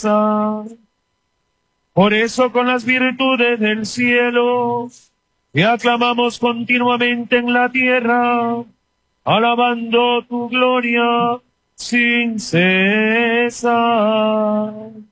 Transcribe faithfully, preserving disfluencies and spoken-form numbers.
cesar. Por eso con las virtudes del cielo, te aclamamos continuamente en la tierra, alabando tu gloria sin cesar.